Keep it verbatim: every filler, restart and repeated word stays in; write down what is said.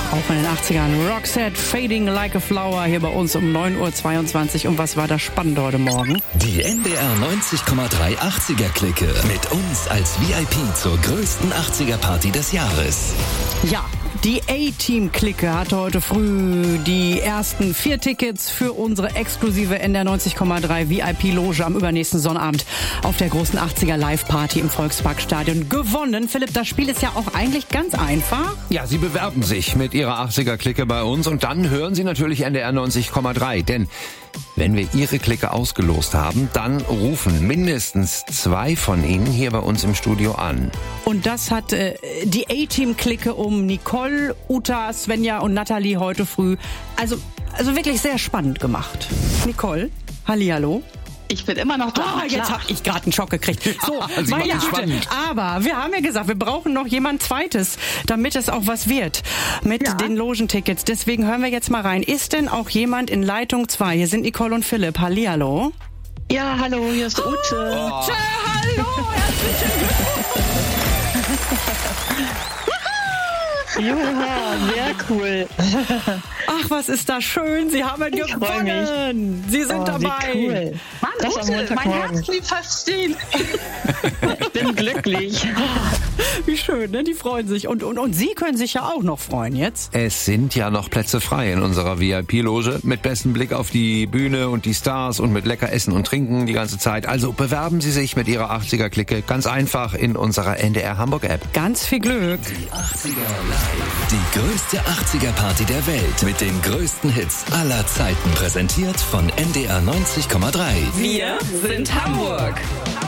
Auch in den achtzigern. Roxette, Fading Like a Flower, hier bei uns um neun Uhr zweiundzwanzig. Und was war das Spannende heute Morgen? Die N D R neunzig Komma drei achtziger-Clique mit uns als V I P zur größten achtziger-Party des Jahres. Ja, die A-Team-Clique hatte heute früh die ersten vier Tickets für unsere exklusive N D R neunzig Komma drei V I P-Loge am übernächsten Sonnabend auf der großen achtziger-Live-Party im Volksparkstadion gewonnen. Philipp, das Spiel ist ja auch eigentlich ganz einfach. Ja, Sie bewerben sich mit Ihrer achtziger-Clique bei uns und dann hören Sie natürlich N D R neunzig Komma drei. Denn wenn wir Ihre Clique ausgelost haben, dann rufen mindestens zwei von Ihnen hier bei uns im Studio an. Und das hat äh, die A-Team-Clique um Nicole, Uta, Svenja und Nathalie heute früh also, also wirklich sehr spannend gemacht. Nicole, hallihallo. Ich bin immer noch da. Ah, jetzt habe ich gerade einen Schock gekriegt. So, Sie meine machen Güte. spannend. Aber wir haben ja gesagt, wir brauchen noch jemand Zweites, damit es auch was wird mit Ja. den Logentickets. Deswegen hören wir jetzt mal rein. Ist denn auch jemand in Leitung zwei? Hier sind Nicole und Philipp. Hallihallo. Ja, hallo, hier ist Ute. Oh. Tja, hallo, herzlichen Juha, sehr cool. Ach, was ist das schön. Sie haben Ich freu gewonnen. Sie sind Oh, dabei. wie cool. Mann, Das am Ute, mein Montagmorgen. Herz blieb fast stehen. Ich bin glücklich. Wie schön, ne? Die freuen sich. Und, und, und Sie können sich ja auch noch freuen jetzt. Es sind ja noch Plätze frei in unserer V I P-Loge mit bestem Blick auf die Bühne und die Stars und mit lecker Essen und Trinken die ganze Zeit. Also bewerben Sie sich mit Ihrer achtziger-Clique ganz einfach in unserer N D R Hamburg-App. Ganz viel Glück. Die achtziger Live. Die größte achtziger-Party der Welt mit den größten Hits aller Zeiten. Präsentiert von N D R neunzig Komma drei. Wir sind Hamburg.